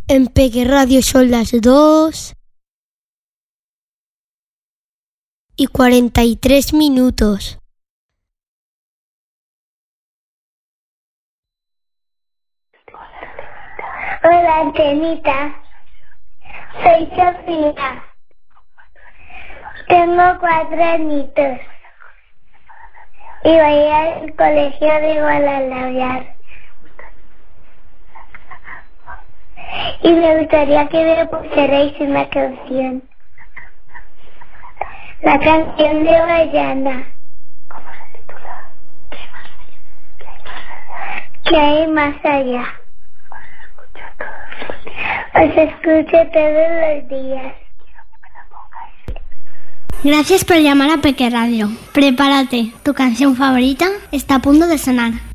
En Peque Radio son las 2:43. Hola, Antenita. Soy Sofía. Tengo 4 añitos. Y voy al colegio de Guadalajara. Y me gustaría que me pusierais una canción. La canción de Bayana. ¿Cómo se titula? ¿Qué hay más allá? Os escucho todos los días. Gracias por llamar a Peque Radio. Prepárate, tu canción favorita está a punto de sonar.